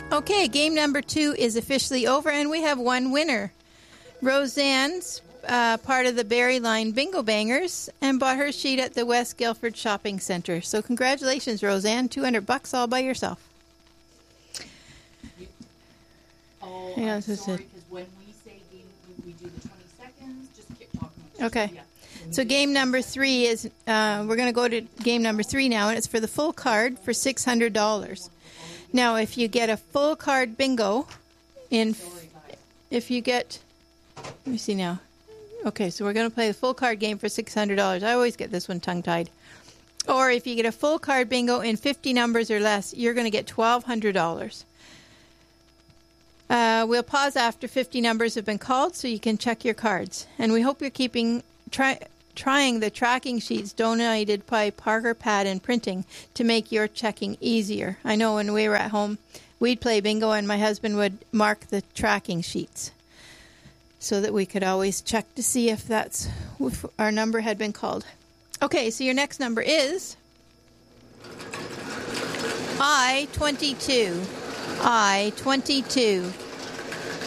Okay, game number 2 is officially over, and we have one winner. Roseanne's part of the Berry Line Bingo Bangers and bought her sheet at the West Guilford Shopping Centre. So congratulations, Roseanne. $200 all by yourself. Oh, Yeah, I'm that's sorry, it. because when we say game, we do the 20 seconds, just keep talking. Okay. Yeah. So game number 3 is, we're going to go to game number 3 now, and it's for the full card for $600. Now, if you get a full card bingo, if you get, let me see now. Okay, so we're going to play the full card game for $600. I always get this one tongue-tied. Or if you get a full card bingo in 50 numbers or less, you're going to get $1,200. We'll pause after 50 numbers have been called so you can check your cards. And we hope you're trying the tracking sheets donated by Parker Pad and Printing to make your checking easier. I know when we were at home, we'd play bingo and my husband would mark the tracking sheets so that we could always check to see if our number had been called. Okay, so your next number is I-22. I-22.